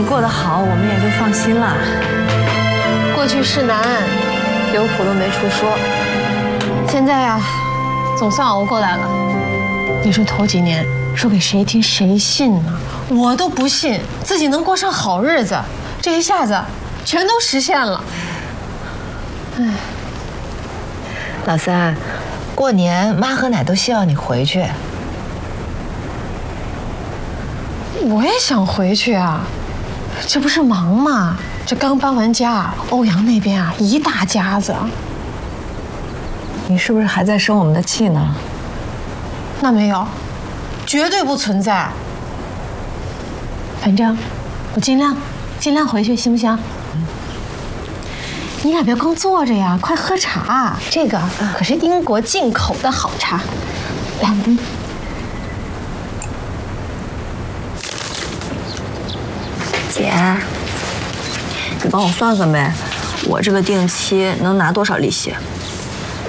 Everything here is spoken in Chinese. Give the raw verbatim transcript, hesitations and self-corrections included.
过得好，我们也就放心了。 过去是难，刘普都没处说。现在呀，总算熬过来了。你说头几年说给谁听谁信呢？我都不信自己能过上好日子，这一下子全都实现了。唉， 老三，过年妈和奶都希望你回去。 我也想回去啊，这不是忙吗？这刚搬完家，欧阳那边啊一大家子。 你是不是还在生我们的气呢？ 那没有，绝对不存在。反正我尽量尽量回去，行不行？嗯。你俩别光坐着呀，快喝茶，这个可是英国进口的好茶。来，嗯。 姐，你帮我算算呗，我这个定期能拿多少利息？